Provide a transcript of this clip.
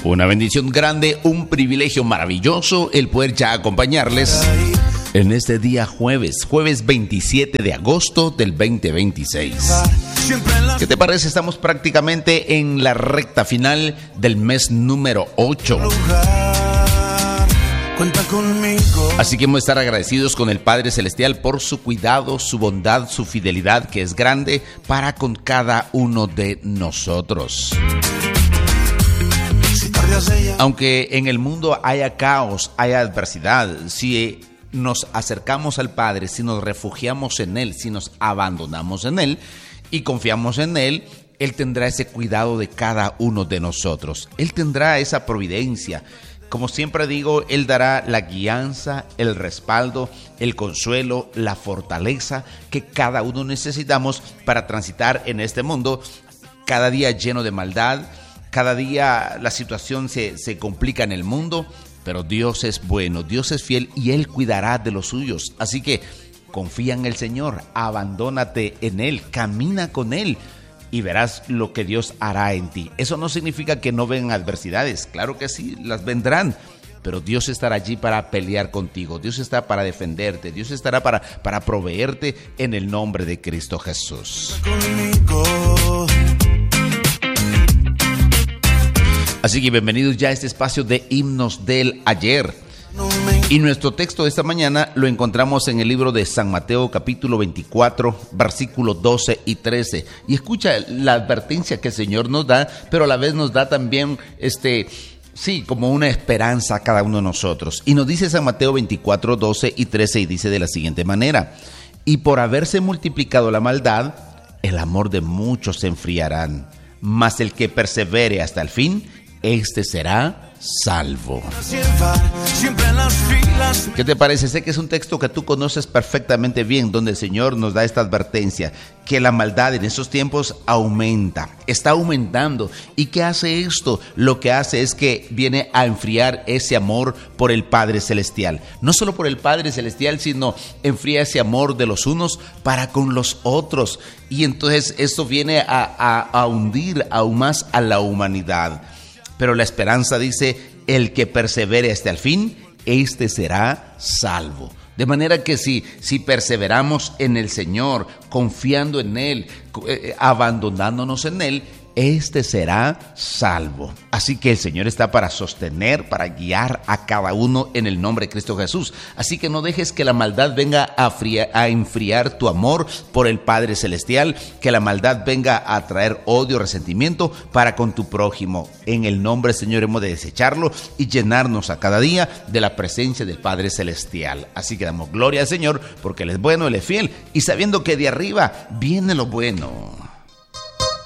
Una bendición grande, un privilegio maravilloso el poder ya acompañarles en este día jueves 27 de agosto del 2026. ¿Qué te parece? Estamos prácticamente en la recta final del mes número 8. Así que hemos de estar agradecidos con el Padre Celestial por su cuidado, su bondad, su fidelidad, que es grande para con cada uno de nosotros. Aunque en el mundo haya caos, haya adversidad, si nos acercamos al Padre, si nos refugiamos en Él, si nos abandonamos en Él y confiamos en Él, Él tendrá ese cuidado de cada uno de nosotros. Él tendrá esa providencia. Como siempre digo, Él dará la guianza, el respaldo, el consuelo, la fortaleza que cada uno necesitamos para transitar en este mundo cada día lleno de maldad. Cada día la situación se complica en el mundo, pero Dios es bueno, Dios es fiel y Él cuidará de los suyos. Así que confía en el Señor, abandónate en Él, camina con Él y verás lo que Dios hará en ti. Eso no significa que no vengan adversidades, claro que sí, las vendrán, pero Dios estará allí para pelear contigo, Dios está para defenderte, Dios estará para proveerte en el nombre de Cristo Jesús. Así que bienvenidos ya a este espacio de himnos del ayer. Y nuestro texto de esta mañana lo encontramos en el libro de San Mateo, capítulo 24, versículos 12 y 13. Y escucha la advertencia que el Señor nos da, pero a la vez nos da también, como una esperanza a cada uno de nosotros. Y nos dice San Mateo 24, 12 y 13, y dice de la siguiente manera: y por haberse multiplicado la maldad, el amor de muchos se enfriarán, mas el que persevere hasta el fin, este será salvo. ¿Qué te parece? Sé que es un texto que tú conoces perfectamente bien, donde el Señor nos da esta advertencia, que la maldad en estos tiempos aumenta, está aumentando. ¿Y qué hace esto? Lo que hace es que viene a enfriar ese amor por el Padre Celestial. No solo por el Padre Celestial, sino enfría ese amor de los unos para con los otros. Y entonces esto viene a hundir aún más a la humanidad. Pero la esperanza dice: el que persevere hasta el fin, este será salvo. De manera que si perseveramos en el Señor, confiando en Él, abandonándonos en Él, este será salvo. Así que el Señor está para sostener, para guiar a cada uno en el nombre de Cristo Jesús. Así que no dejes que la maldad venga a enfriar tu amor por el Padre Celestial, que la maldad venga a traer odio, resentimiento para con tu prójimo. En el nombre del Señor hemos de desecharlo y llenarnos a cada día de la presencia del Padre Celestial. Así que damos gloria al Señor porque Él es bueno, Él es fiel, y sabiendo que de arriba viene lo bueno.